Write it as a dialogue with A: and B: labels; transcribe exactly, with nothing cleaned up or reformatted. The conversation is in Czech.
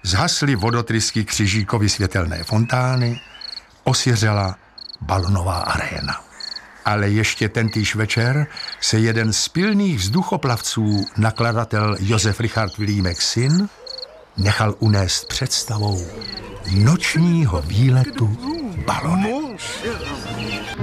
A: zhasly vodotrysky Křižíkovy světelné fontány, osiřela balonová aréna. Ale ještě tentýž večer se jeden z pilných vzduchoplavců, nakladatel Josef Richard Vilímek syn, nechal unést představou nočního výletu balonem.